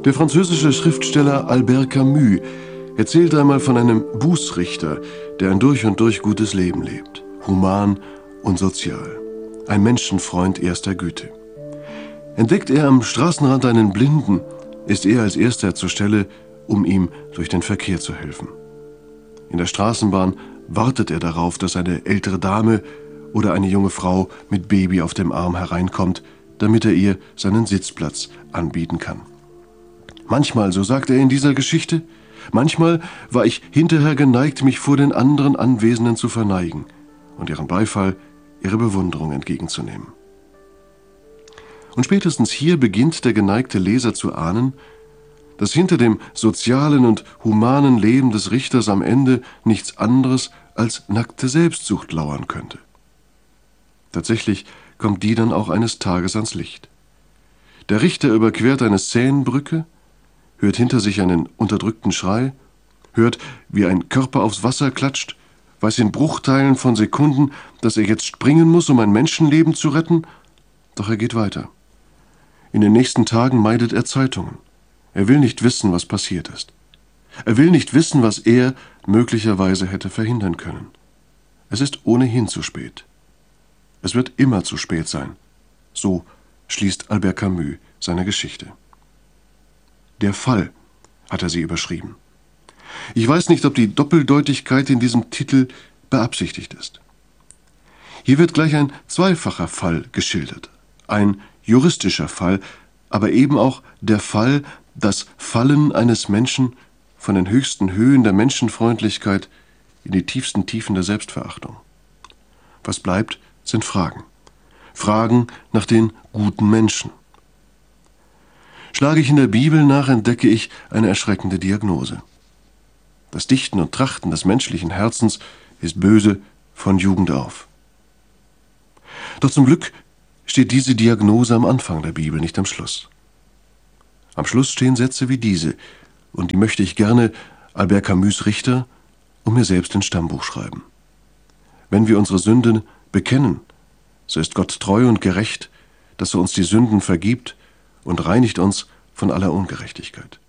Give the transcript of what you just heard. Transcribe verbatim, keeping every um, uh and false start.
Der französische Schriftsteller Albert Camus erzählt einmal von einem Bußrichter, der ein durch und durch gutes Leben lebt, human und sozial, ein Menschenfreund erster Güte. Entdeckt er am Straßenrand einen Blinden, ist er als erster zur Stelle, um ihm durch den Verkehr zu helfen. In der Straßenbahn wartet er darauf, dass eine ältere Dame oder eine junge Frau mit Baby auf dem Arm hereinkommt, damit er ihr seinen Sitzplatz anbieten kann. Manchmal, so sagt er in dieser Geschichte, manchmal war ich hinterher geneigt, mich vor den anderen Anwesenden zu verneigen und ihren Beifall, ihre Bewunderung entgegenzunehmen. Und spätestens hier beginnt der geneigte Leser zu ahnen, dass hinter dem sozialen und humanen Leben des Richters am Ende nichts anderes als nackte Selbstsucht lauern könnte. Tatsächlich kommt die dann auch eines Tages ans Licht. Der Richter überquert eine Seinebrücke, hört hinter sich einen unterdrückten Schrei, hört, wie ein Körper aufs Wasser klatscht, weiß in Bruchteilen von Sekunden, dass er jetzt springen muss, um ein Menschenleben zu retten, doch er geht weiter. In den nächsten Tagen meidet er Zeitungen. Er will nicht wissen, was passiert ist. Er will nicht wissen, was er möglicherweise hätte verhindern können. Es ist ohnehin zu spät. Es wird immer zu spät sein. So schließt Albert Camus seine Geschichte. Der Fall hat er sie überschrieben. Ich weiß nicht, ob die Doppeldeutigkeit in diesem Titel beabsichtigt ist. Hier wird gleich ein zweifacher Fall geschildert. Ein juristischer Fall, aber eben auch der Fall, das Fallen eines Menschen von den höchsten Höhen der Menschenfreundlichkeit in die tiefsten Tiefen der Selbstverachtung. Was bleibt, sind Fragen. Fragen nach den guten Menschen. Schlage ich in der Bibel nach, entdecke ich eine erschreckende Diagnose. Das Dichten und Trachten des menschlichen Herzens ist böse von Jugend auf. Doch zum Glück steht diese Diagnose am Anfang der Bibel, nicht am Schluss. Am Schluss stehen Sätze wie diese, und die möchte ich gerne Albert Camus' Richter und mir selbst ins Stammbuch schreiben. Wenn wir unsere Sünden bekennen, so ist Gott treu und gerecht, dass er uns die Sünden vergibt und reinigt uns von aller Ungerechtigkeit.